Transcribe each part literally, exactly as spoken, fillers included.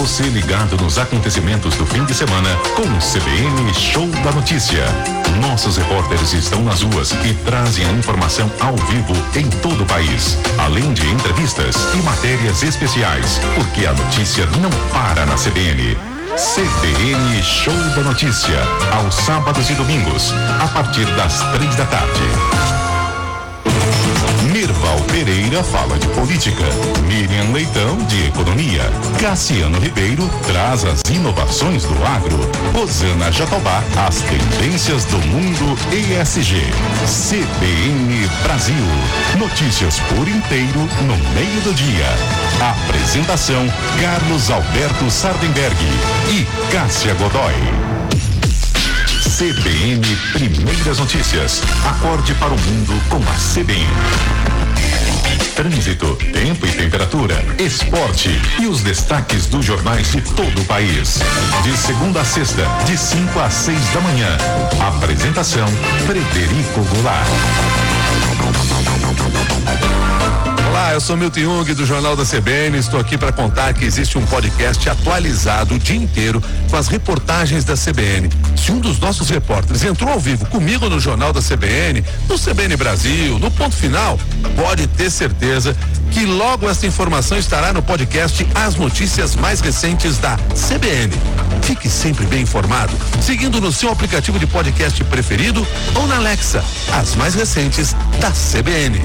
Você ligado nos acontecimentos do fim de semana com o C B N Show da Notícia. Nossos repórteres estão nas ruas e trazem a informação ao vivo em todo o país, além de entrevistas e matérias especiais, porque a notícia não para na C B N. C B N Show da Notícia, aos sábados e domingos, a partir das três da tarde. Mirval Pereira fala de política, Miriam Leitão de economia, Cassiano Ribeiro traz as inovações do agro, Rosana Jatobá as tendências do mundo E S G. C B N Brasil, notícias por inteiro no meio do dia. Apresentação Carlos Alberto Sardenberg e Cássia Godoy. C B N Primeiras Notícias. Acorde para o mundo com a C B N. Trânsito, tempo e temperatura, esporte e os destaques dos jornais de todo o país. De segunda a sexta, de cinco às seis da manhã. Apresentação Frederico Goulart. Olá, eu sou Milton Jung do Jornal da C B N. Estou aqui para contar que existe um podcast atualizado o dia inteiro com as reportagens da C B N. Se um dos nossos repórteres entrou ao vivo comigo no Jornal da C B N, no C B N Brasil, no Ponto Final, pode ter certeza que logo essa informação estará no podcast As Notícias Mais Recentes da C B N. Fique sempre bem informado, seguindo no seu aplicativo de podcast preferido ou na Alexa, as mais recentes da C B N.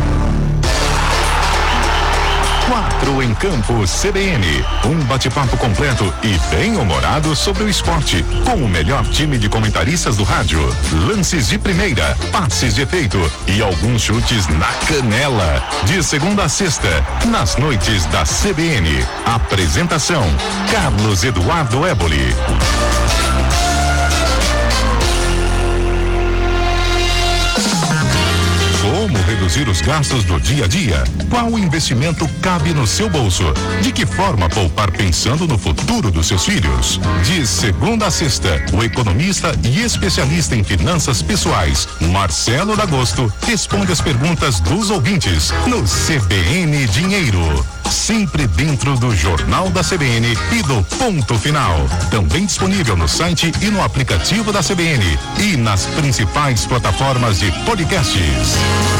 Quatro em campo C B N, um bate-papo completo e bem humorado sobre o esporte, com o melhor time de comentaristas do rádio, lances de primeira, passes de efeito e alguns chutes na canela. De segunda a sexta, nas noites da C B N. Apresentação Carlos Eduardo Éboli. Como reduzir os gastos do dia a dia? Qual investimento cabe no seu bolso? De que forma poupar pensando no futuro dos seus filhos? De segunda a sexta, o economista e especialista em finanças pessoais, Marcelo D'Agosto, responde as perguntas dos ouvintes no C B N Dinheiro. Sempre dentro do Jornal da C B N e do Ponto Final. Também disponível no site e no aplicativo da C B N e nas principais plataformas de podcasts.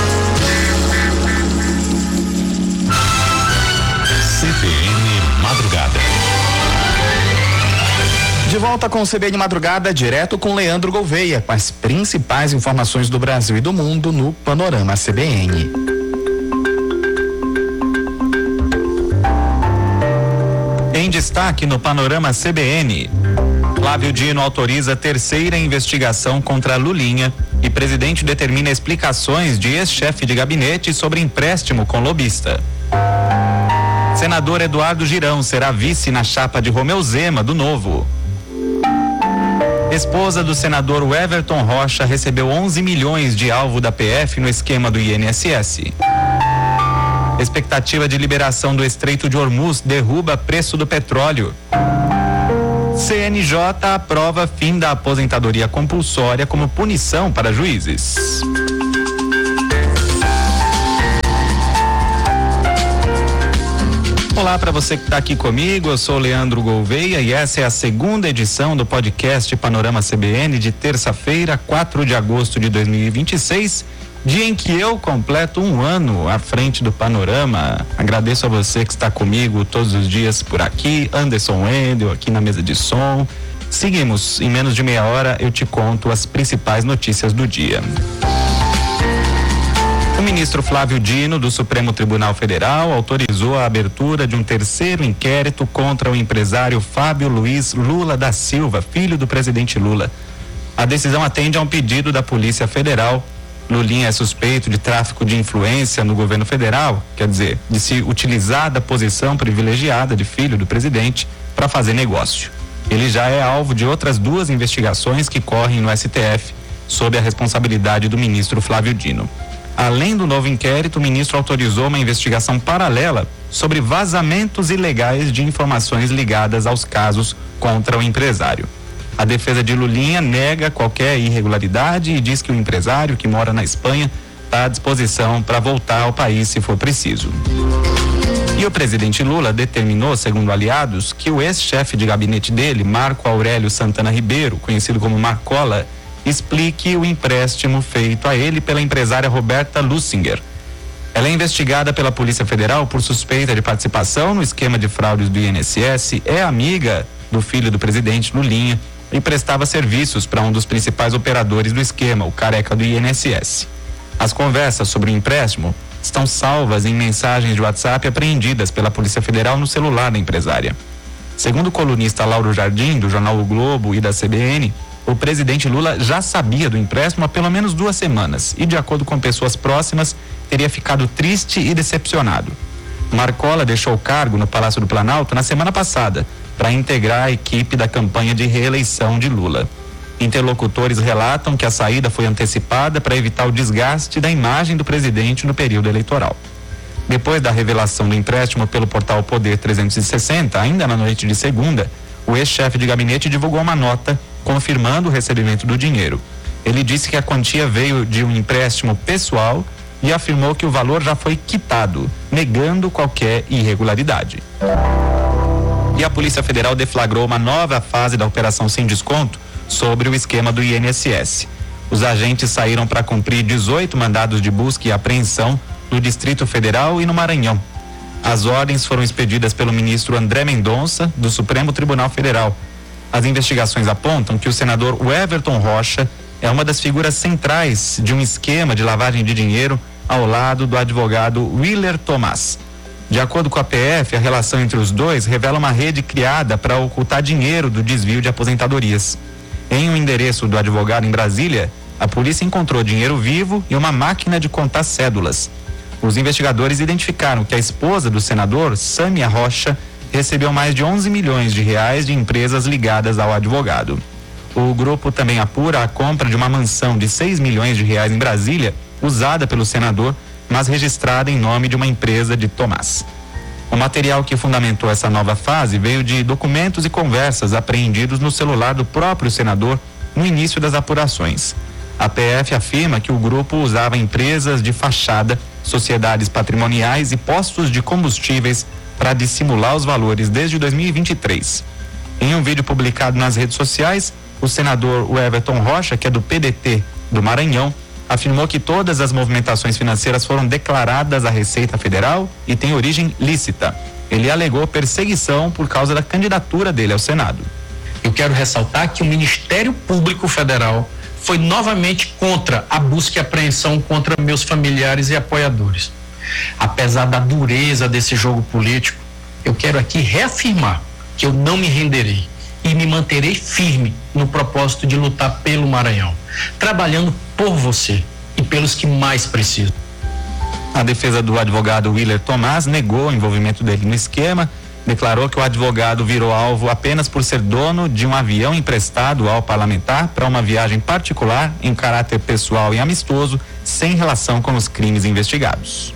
C B N Madrugada. De volta com o C B N Madrugada, direto com Leandro Gouveia, com as principais informações do Brasil e do mundo no Panorama C B N. Em destaque no Panorama C B N, Flávio Dino autoriza a terceira investigação contra Lulinha e presidente determina explicações de ex-chefe de gabinete sobre empréstimo com lobista. Senador Eduardo Girão será vice na chapa de Romeu Zema, do Novo. Esposa do senador Everton Rocha recebeu onze milhões de alvo da P F no esquema do I N S S. Expectativa de liberação do Estreito de Hormuz derruba preço do petróleo. C N J aprova fim da aposentadoria compulsória como punição para juízes. Olá para você que está aqui comigo, eu sou Leandro Gouveia e essa é a segunda edição do podcast Panorama C B N de terça-feira, quatro de agosto de dois mil e vinte e seis. Dia em que eu completo um ano à frente do Panorama. Agradeço a você que está comigo todos os dias por aqui, Anderson Wendel, aqui na mesa de som. Seguimos, em menos de meia hora eu te conto as principais notícias do dia. O ministro Flávio Dino, do Supremo Tribunal Federal, autorizou a abertura de um terceiro inquérito contra o empresário Fábio Luiz Lula da Silva, filho do presidente Lula. A decisão atende a um pedido da Polícia Federal. Lulinha é suspeito de tráfico de influência no governo federal, quer dizer, de se utilizar da posição privilegiada de filho do presidente para fazer negócio. Ele já é alvo de outras duas investigações que correm no S T F, sob a responsabilidade do ministro Flávio Dino. Além do novo inquérito, o ministro autorizou uma investigação paralela sobre vazamentos ilegais de informações ligadas aos casos contra o empresário. A defesa de Lulinha nega qualquer irregularidade e diz que o empresário, que mora na Espanha, está à disposição para voltar ao país se for preciso. E o presidente Lula determinou, segundo aliados, que o ex-chefe de gabinete dele, Marco Aurélio Santana Ribeiro, conhecido como Marcola, explique o empréstimo feito a ele pela empresária Roberta Lussinger. Ela é investigada pela Polícia Federal por suspeita de participação no esquema de fraudes do I N S S, é amiga do filho do presidente Lulinha e prestava serviços para um dos principais operadores do esquema, o careca do I N S S. As conversas sobre o empréstimo estão salvas em mensagens de WhatsApp apreendidas pela Polícia Federal no celular da empresária. Segundo o colunista Lauro Jardim, do jornal O Globo e da C B N, o presidente Lula já sabia do empréstimo há pelo menos duas semanas e, de acordo com pessoas próximas, teria ficado triste e decepcionado. Marcola deixou o cargo no Palácio do Planalto na semana passada para integrar a equipe da campanha de reeleição de Lula. Interlocutores relatam que a saída foi antecipada para evitar o desgaste da imagem do presidente no período eleitoral. Depois da revelação do empréstimo pelo portal Poder trezentos e sessenta, ainda na noite de segunda, o ex-chefe de gabinete divulgou uma nota confirmando o recebimento do dinheiro. Ele disse que a quantia veio de um empréstimo pessoal e afirmou que o valor já foi quitado, negando qualquer irregularidade. E a Polícia Federal deflagrou uma nova fase da Operação Sem Desconto sobre o esquema do I N S S. Os agentes saíram para cumprir dezoito mandados de busca e apreensão no Distrito Federal e no Maranhão. As ordens foram expedidas pelo ministro André Mendonça, do Supremo Tribunal Federal. As investigações apontam que o senador Everton Rocha é uma das figuras centrais de um esquema de lavagem de dinheiro ao lado do advogado Willer Tomás. De acordo com a P F, a relação entre os dois revela uma rede criada para ocultar dinheiro do desvio de aposentadorias. Em um endereço do advogado em Brasília, a polícia encontrou dinheiro vivo e uma máquina de contar cédulas. Os investigadores identificaram que a esposa do senador, Sâmia Rocha, recebeu mais de onze milhões de reais de empresas ligadas ao advogado. O grupo também apura a compra de uma mansão de seis milhões de reais em Brasília, usada pelo senador, mas registrada em nome de uma empresa de Tomás. O material que fundamentou essa nova fase veio de documentos e conversas apreendidos no celular do próprio senador no início das apurações. A P F afirma que o grupo usava empresas de fachada, sociedades patrimoniais e postos de combustíveis para dissimular os valores desde dois mil e vinte e três. Em um vídeo publicado nas redes sociais, o senador Everton Rocha, que é do P D T do Maranhão, afirmou que todas as movimentações financeiras foram declaradas à Receita Federal e têm origem lícita. Ele alegou perseguição por causa da candidatura dele ao Senado. Eu quero ressaltar que o Ministério Público Federal foi novamente contra a busca e apreensão contra meus familiares e apoiadores. Apesar da dureza desse jogo político, eu quero aqui reafirmar que eu não me renderei e me manterei firme no propósito de lutar pelo Maranhão, trabalhando por você e pelos que mais precisam. A defesa do advogado Willer Tomás negou o envolvimento dele no esquema, declarou que o advogado virou alvo apenas por ser dono de um avião emprestado ao parlamentar para uma viagem particular em caráter pessoal e amistoso, sem relação com os crimes investigados.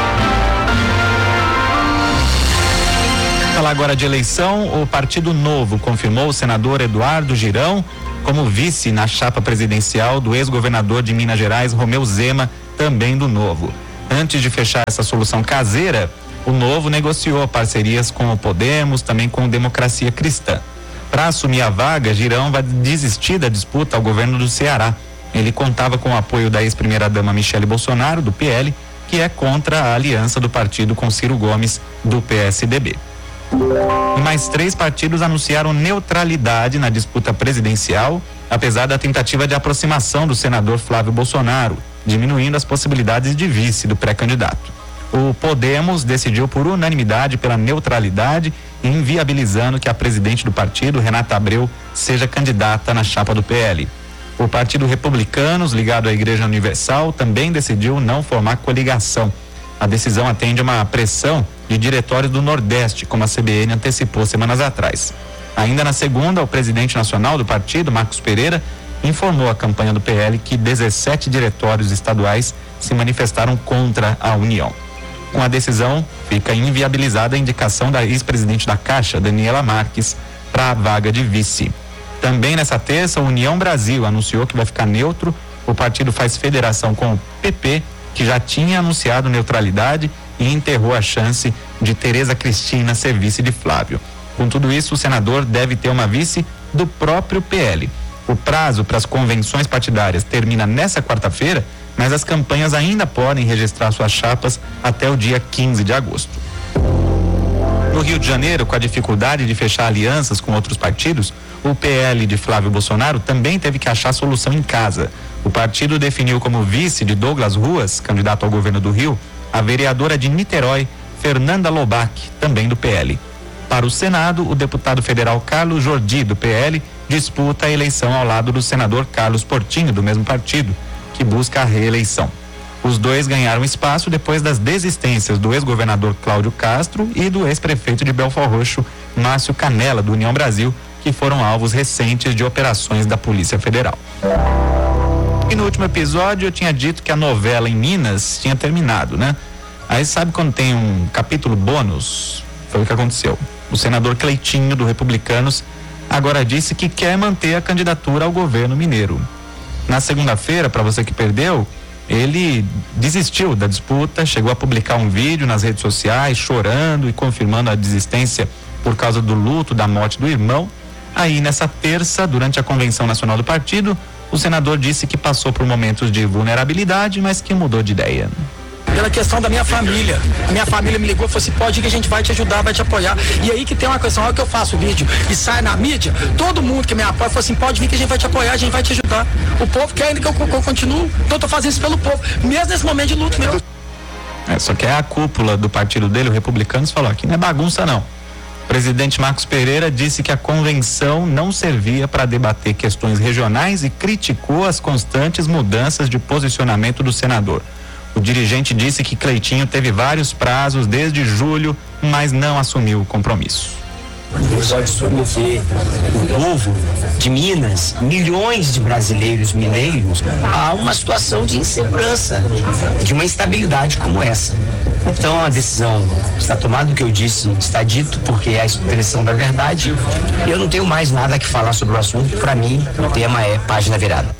Falar agora de eleição, o Partido Novo confirmou o senador Eduardo Girão como vice na chapa presidencial do ex-governador de Minas Gerais, Romeu Zema, também do Novo. Antes de fechar essa solução caseira, o Novo negociou parcerias com o Podemos, também com o Democracia Cristã. Para assumir a vaga, Girão vai desistir da disputa ao governo do Ceará. Ele contava com o apoio da ex-primeira-dama Michele Bolsonaro, do P L, que é contra a aliança do partido com Ciro Gomes, do P S D B. E mais três partidos anunciaram neutralidade na disputa presidencial, apesar da tentativa de aproximação do senador Flávio Bolsonaro, diminuindo as possibilidades de vice do pré-candidato. O Podemos decidiu por unanimidade pela neutralidade, inviabilizando que a presidente do partido, Renata Abreu, seja candidata na chapa do P L. O Partido Republicanos, ligado à Igreja Universal, também decidiu não formar coligação. A decisão atende a uma pressão de diretórios do Nordeste, como a C B N antecipou semanas atrás. Ainda na segunda, o presidente nacional do partido, Marcos Pereira, informou à campanha do P L que dezessete diretórios estaduais se manifestaram contra a união. Com a decisão, fica inviabilizada a indicação da ex-presidente da Caixa, Daniela Marques, para a vaga de vice. Também nessa terça, a União Brasil anunciou que vai ficar neutro. O partido faz federação com o P P, que já tinha anunciado neutralidade e enterrou a chance de Tereza Cristina ser vice de Flávio. Com tudo isso, o senador deve ter uma vice do próprio P L. O prazo para as convenções partidárias termina nessa quarta-feira, mas as campanhas ainda podem registrar suas chapas até o dia quinze de agosto. No Rio de Janeiro, com a dificuldade de fechar alianças com outros partidos, o P L de Flávio Bolsonaro também teve que achar solução em casa. O partido definiu como vice de Douglas Ruas, candidato ao governo do Rio, a vereadora de Niterói, Fernanda Lobac, também do P L. Para o Senado, o deputado federal Carlos Jordi, do P L, disputa a eleição ao lado do senador Carlos Portinho, do mesmo partido, que busca a reeleição. Os dois ganharam espaço depois das desistências do ex-governador Cláudio Castro e do ex-prefeito de Belford Roxo, Márcio Canella, do União Brasil, que foram alvos recentes de operações da Polícia Federal. E no último episódio eu tinha dito que a novela em Minas tinha terminado, né? Aí sabe quando tem um capítulo bônus? Foi o que aconteceu. O senador Cleitinho, do Republicanos, agora disse que quer manter a candidatura ao governo mineiro. Na segunda-feira, para você que perdeu, ele desistiu da disputa, chegou a publicar um vídeo nas redes sociais, chorando e confirmando a desistência por causa do luto da morte do irmão. Aí, nessa terça, durante a convenção nacional do partido, o senador disse que passou por momentos de vulnerabilidade, mas que mudou de ideia. Pela questão da minha família. A minha família me ligou e falou assim, pode ir que a gente vai te ajudar, vai te apoiar. E aí que tem uma questão, a hora que eu faço o vídeo e sai na mídia, todo mundo que me apoia falou assim, pode vir que a gente vai te apoiar, a gente vai te ajudar. O povo quer ainda que eu, que eu continue, então eu tô fazendo isso pelo povo, mesmo nesse momento de luto meu. É, só que a cúpula do partido dele, o Republicanos, falou, aqui não é bagunça não. O presidente Marcos Pereira disse que a convenção não servia para debater questões regionais e criticou as constantes mudanças de posicionamento do senador. O dirigente disse que Cleitinho teve vários prazos desde julho, mas não assumiu o compromisso. Pode submeter o povo de Minas, milhões de brasileiros mineiros, a uma situação de insegurança, de uma instabilidade como essa. Então a decisão está tomada, o que eu disse está dito, porque é a expressão da verdade. Eu não tenho mais nada que falar sobre o assunto. Para mim, o tema é página virada.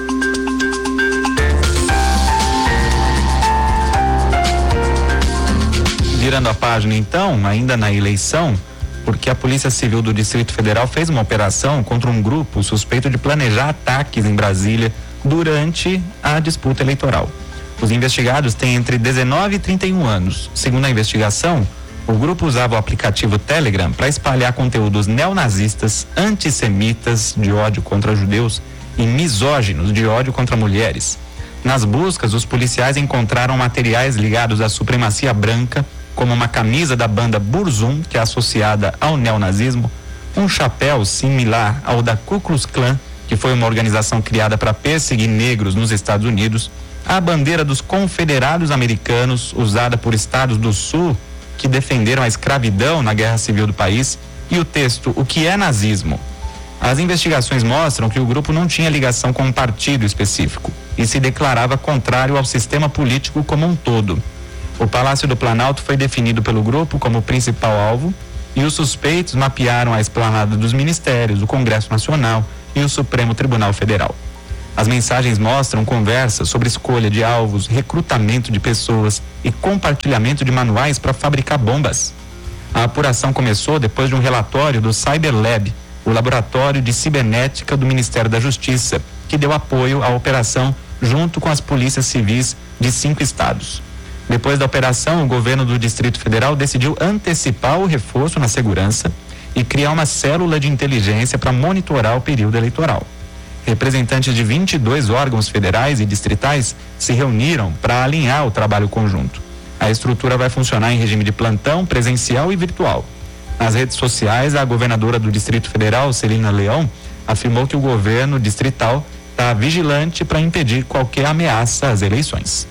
Virando a página então, ainda na eleição, porque a Polícia Civil do Distrito Federal fez uma operação contra um grupo suspeito de planejar ataques em Brasília durante a disputa eleitoral. Os investigados têm entre dezenove e trinta e um anos. Segundo a investigação, o grupo usava o aplicativo Telegram para espalhar conteúdos neonazistas, antissemitas, de ódio contra judeus, e misóginos, de ódio contra mulheres. Nas buscas, os policiais encontraram materiais ligados à supremacia branca, como uma camisa da banda Burzum, que é associada ao neonazismo, um chapéu similar ao da Ku Klux Klan, que foi uma organização criada para perseguir negros nos Estados Unidos, a bandeira dos confederados americanos, usada por estados do sul que defenderam a escravidão na guerra civil do país, e o texto O que é nazismo? As investigações mostram que o grupo não tinha ligação com um partido específico e se declarava contrário ao sistema político como um todo. O Palácio do Planalto foi definido pelo grupo como principal alvo e os suspeitos mapearam a esplanada dos ministérios, o Congresso Nacional e o Supremo Tribunal Federal. As mensagens mostram conversas sobre escolha de alvos, recrutamento de pessoas e compartilhamento de manuais para fabricar bombas. A apuração começou depois de um relatório do CyberLab, o laboratório de cibernética do Ministério da Justiça, que deu apoio à operação junto com as polícias civis de cinco estados. Depois da operação, o governo do Distrito Federal decidiu antecipar o reforço na segurança e criar uma célula de inteligência para monitorar o período eleitoral. Representantes de vinte e dois órgãos federais e distritais se reuniram para alinhar o trabalho conjunto. A estrutura vai funcionar em regime de plantão, presencial e virtual. Nas redes sociais, a governadora do Distrito Federal, Celina Leão, afirmou que o governo distrital está vigilante para impedir qualquer ameaça às eleições.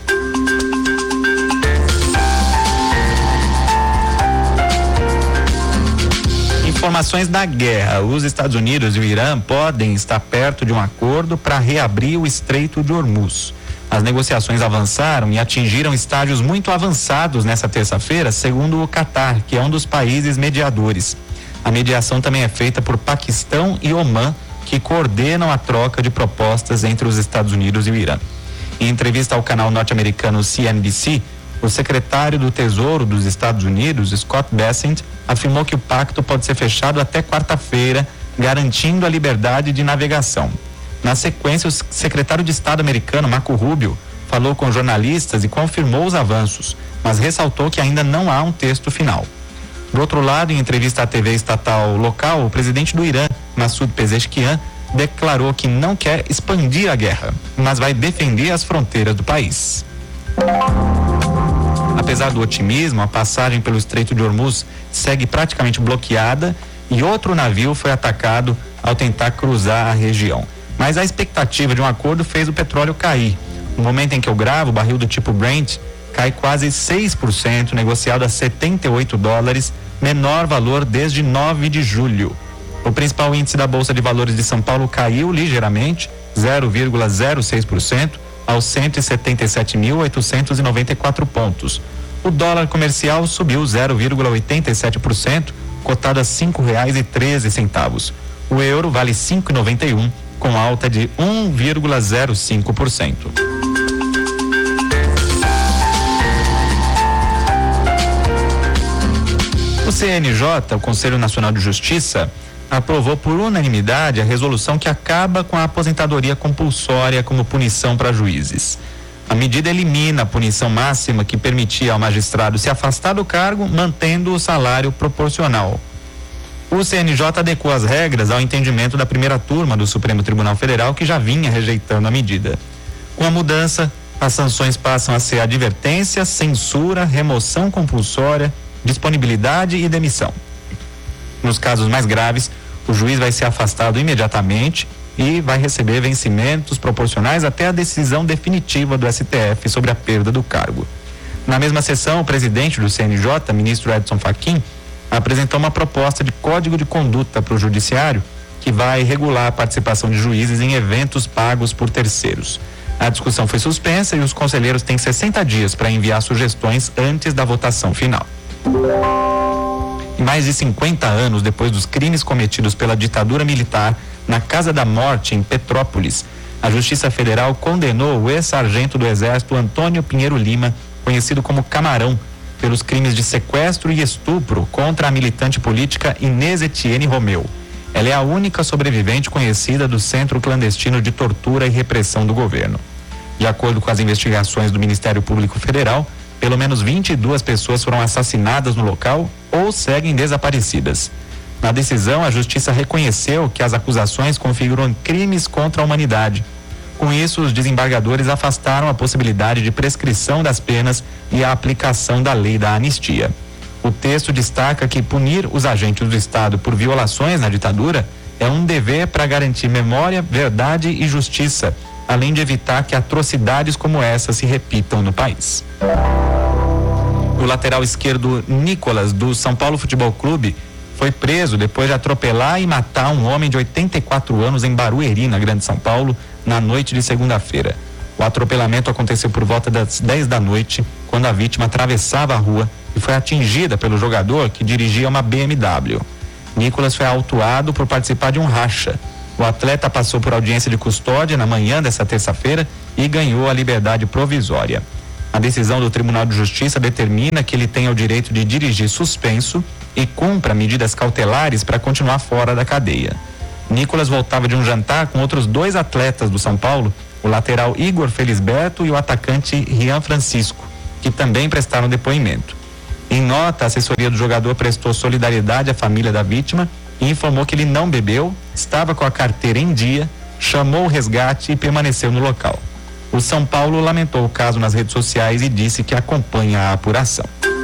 Informações da guerra. Os Estados Unidos e o Irã podem estar perto de um acordo para reabrir o Estreito de Hormuz. As negociações avançaram e atingiram estágios muito avançados nessa terça-feira, segundo o Catar, que é um dos países mediadores. A mediação também é feita por Paquistão e Omã, que coordenam a troca de propostas entre os Estados Unidos e o Irã. Em entrevista ao canal norte-americano C N B C, O secretário do Tesouro dos Estados Unidos, Scott Bessent, afirmou que o pacto pode ser fechado até quarta-feira, garantindo a liberdade de navegação. Na sequência, o secretário de Estado americano, Marco Rubio, falou com jornalistas e confirmou os avanços, mas ressaltou que ainda não há um texto final. Do outro lado, em entrevista à T V estatal local, o presidente do Irã, Massoud Pezeshkian, declarou que não quer expandir a guerra, mas vai defender as fronteiras do país. Apesar do otimismo, a passagem pelo Estreito de Hormuz segue praticamente bloqueada e outro navio foi atacado ao tentar cruzar a região. Mas a expectativa de um acordo fez o petróleo cair. No momento em que eu gravo, o barril do tipo Brent cai quase seis por cento, negociado a setenta e oito dólares, menor valor desde nove de julho. O principal índice da Bolsa de Valores de São Paulo caiu ligeiramente, zero vírgula zero seis por cento, aos cento e setenta e sete mil oitocentos e noventa e quatro pontos. O dólar comercial subiu zero vírgula oitenta e sete por cento, cotado a cinco reais e treze centavos. O euro vale cinco reais e noventa e um, com alta de um vírgula zero cinco por cento. O C N J, o Conselho Nacional de Justiça, aprovou por unanimidade a resolução que acaba com a aposentadoria compulsória como punição para juízes. A medida elimina a punição máxima que permitia ao magistrado se afastar do cargo, mantendo o salário proporcional. O C N J adequou as regras ao entendimento da primeira turma do Supremo Tribunal Federal, que já vinha rejeitando a medida. Com a mudança, as sanções passam a ser advertência, censura, remoção compulsória, disponibilidade e demissão. Nos casos mais graves, o juiz vai ser afastado imediatamente e vai receber vencimentos proporcionais até a decisão definitiva do S T F sobre a perda do cargo. Na mesma sessão, o presidente do C N J, ministro Edson Fachin, apresentou uma proposta de código de conduta para o judiciário que vai regular a participação de juízes em eventos pagos por terceiros. A discussão foi suspensa e os conselheiros têm sessenta dias para enviar sugestões antes da votação final. E mais de cinquenta anos depois dos crimes cometidos pela ditadura militar na Casa da Morte, em Petrópolis, a Justiça Federal condenou o ex-sargento do Exército Antônio Pinheiro Lima, conhecido como Camarão, pelos crimes de sequestro e estupro contra a militante política Inês Etienne Romeu. Ela é a única sobrevivente conhecida do Centro Clandestino de Tortura e Repressão do governo. De acordo com as investigações do Ministério Público Federal, pelo menos vinte e duas pessoas foram assassinadas no local ou seguem desaparecidas. Na decisão, a Justiça reconheceu que as acusações configuram crimes contra a humanidade. Com isso, os desembargadores afastaram a possibilidade de prescrição das penas e a aplicação da lei da anistia. O texto destaca que punir os agentes do Estado por violações na ditadura é um dever para garantir memória, verdade e justiça, além de evitar que atrocidades como essa se repitam no país. O lateral esquerdo Nicolas, do São Paulo Futebol Clube, foi preso depois de atropelar e matar um homem de oitenta e quatro anos em Barueri, na Grande São Paulo, na noite de segunda-feira. O atropelamento aconteceu por volta das dez da noite, quando a vítima atravessava a rua e foi atingida pelo jogador que dirigia uma B M W. Nicolas foi autuado por participar de um racha. O atleta passou por audiência de custódia na manhã dessa terça-feira e ganhou a liberdade provisória. A decisão do Tribunal de Justiça determina que ele tenha o direito de dirigir suspenso e cumpra medidas cautelares para continuar fora da cadeia. Nicolas voltava de um jantar com outros dois atletas do São Paulo, o lateral Igor Felisberto e o atacante Rian Francisco, que também prestaram depoimento. Em nota, a assessoria do jogador prestou solidariedade à família da vítima e informou que ele não bebeu, estava com a carteira em dia, chamou o resgate e permaneceu no local. O São Paulo lamentou o caso nas redes sociais e disse que acompanha a apuração.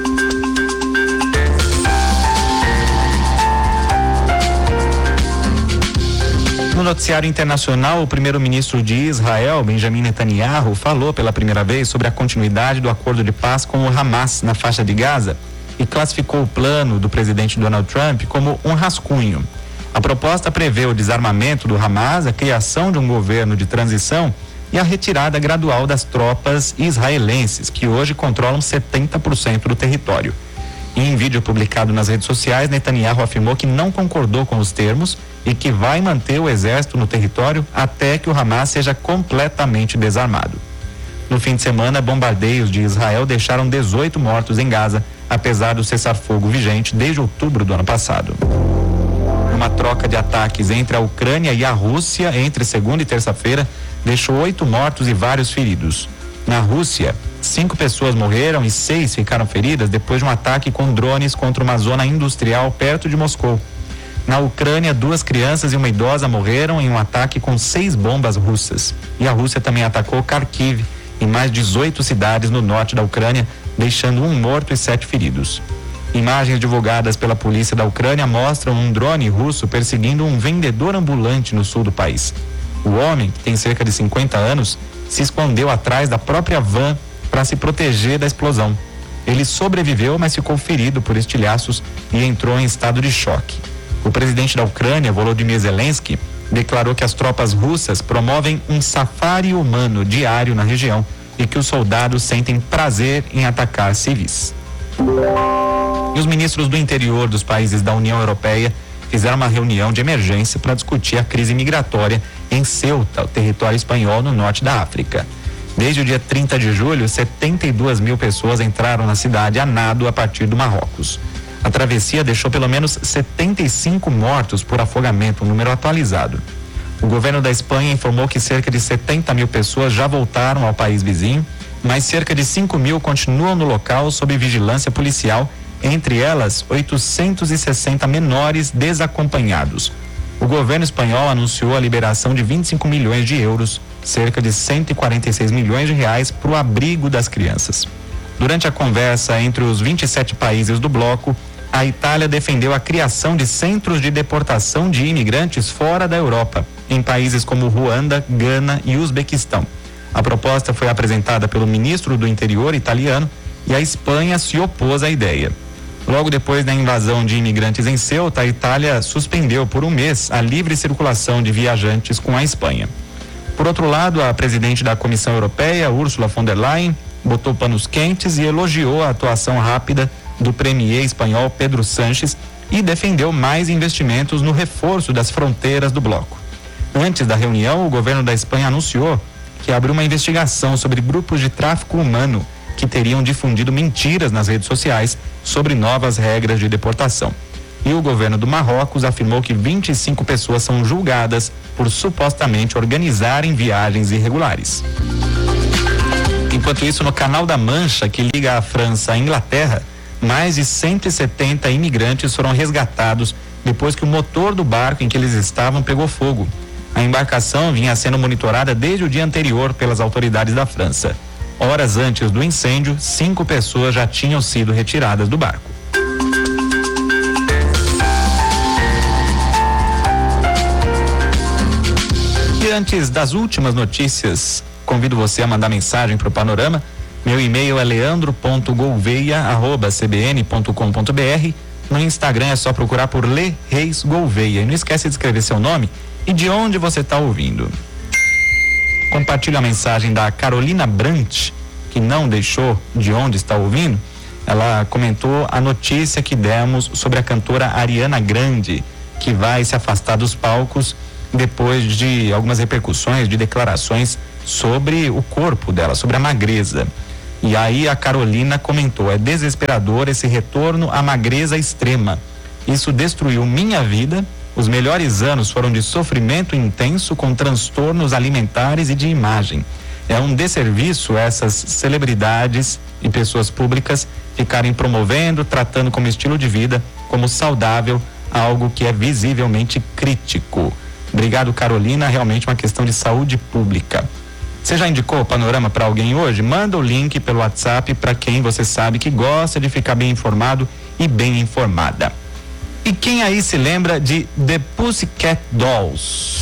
No noticiário internacional, o primeiro-ministro de Israel, Benjamin Netanyahu, falou pela primeira vez sobre a continuidade do acordo de paz com o Hamas na faixa de Gaza e classificou o plano do presidente Donald Trump como um rascunho. A proposta prevê o desarmamento do Hamas, a criação de um governo de transição e a retirada gradual das tropas israelenses, que hoje controlam setenta por cento do território. Em vídeo publicado nas redes sociais, Netanyahu afirmou que não concordou com os termos e que vai manter o exército no território até que o Hamas seja completamente desarmado. No fim de semana, bombardeios de Israel deixaram dezoito mortos em Gaza, apesar do cessar-fogo vigente desde outubro do ano passado. Uma troca de ataques entre a Ucrânia e a Rússia entre segunda e terça-feira deixou oito mortos e vários feridos. Na Rússia, cinco pessoas morreram e seis ficaram feridas depois de um ataque com drones contra uma zona industrial perto de Moscou. Na Ucrânia, duas crianças e uma idosa morreram em um ataque com seis bombas russas. E a Rússia também atacou Kharkiv, em mais dezoito cidades no norte da Ucrânia, deixando um morto e sete feridos. Imagens divulgadas pela polícia da Ucrânia mostram um drone russo perseguindo um vendedor ambulante no sul do país. O homem, que tem cerca de cinquenta anos, se escondeu atrás da própria van para se proteger da explosão. Ele sobreviveu, mas ficou ferido por estilhaços e entrou em estado de choque. O presidente da Ucrânia, Volodymyr Zelensky, declarou que as tropas russas promovem um safari humano diário na região e que os soldados sentem prazer em atacar civis. E os ministros do interior dos países da União Europeia fizeram uma reunião de emergência para discutir a crise migratória em Ceuta, o território espanhol no norte da África. Desde o dia trinta de julho, setenta e duas mil pessoas entraram na cidade a nado a partir do Marrocos. A travessia deixou pelo menos setenta e cinco mortos por afogamento, um número atualizado. O governo da Espanha informou que cerca de setenta mil pessoas já voltaram ao país vizinho, mas cerca de cinco mil continuam no local sob vigilância policial, entre elas oitocentos e sessenta menores desacompanhados. O governo espanhol anunciou a liberação de vinte e cinco milhões de euros, cerca de cento e quarenta e seis milhões de reais, para o abrigo das crianças. Durante a conversa entre os vinte e sete países do bloco, a Itália defendeu a criação de centros de deportação de imigrantes fora da Europa, em países como Ruanda, Gana e Uzbequistão. A proposta foi apresentada pelo ministro do Interior italiano e a Espanha se opôs à ideia. Logo depois da invasão de imigrantes em Ceuta, a Itália suspendeu por um mês a livre circulação de viajantes com a Espanha. Por outro lado, a presidente da Comissão Europeia, Ursula von der Leyen, botou panos quentes e elogiou a atuação rápida do premier espanhol Pedro Sánchez e defendeu mais investimentos no reforço das fronteiras do bloco. Antes da reunião, o governo da Espanha anunciou que abriu uma investigação sobre grupos de tráfico humano que teriam difundido mentiras nas redes sociais sobre novas regras de deportação. E o governo do Marrocos afirmou que vinte e cinco pessoas são julgadas por supostamente organizarem viagens irregulares. Enquanto isso, no Canal da Mancha, que liga a França à Inglaterra, mais de cento e setenta imigrantes foram resgatados depois que o motor do barco em que eles estavam pegou fogo. A embarcação vinha sendo monitorada desde o dia anterior pelas autoridades da França. Horas antes do incêndio, cinco pessoas já tinham sido retiradas do barco. E antes das últimas notícias, convido você a mandar mensagem para o Panorama. Meu e-mail é leandro ponto gouveia arroba c b n ponto com ponto b r. No Instagram é só procurar por Le Reis Gouveia. E não esquece de escrever seu nome e de onde você está ouvindo. Compartilho a mensagem da Carolina Brant, que não deixou de onde está ouvindo. Ela comentou a notícia que demos sobre a cantora Ariana Grande, que vai se afastar dos palcos depois de algumas repercussões, de declarações sobre o corpo dela, sobre a magreza. E aí a Carolina comentou: é desesperador esse retorno à magreza extrema. Isso destruiu minha vida. Os melhores anos foram de sofrimento intenso com transtornos alimentares e de imagem. É um desserviço essas celebridades e pessoas públicas ficarem promovendo, tratando como estilo de vida, como saudável, algo que é visivelmente crítico. Obrigado, Carolina, realmente uma questão de saúde pública. Você já indicou o Panorama para alguém hoje? Manda o link pelo WhatsApp para quem você sabe que gosta de ficar bem informado e bem informada. E quem aí se lembra de The Pussycat Dolls?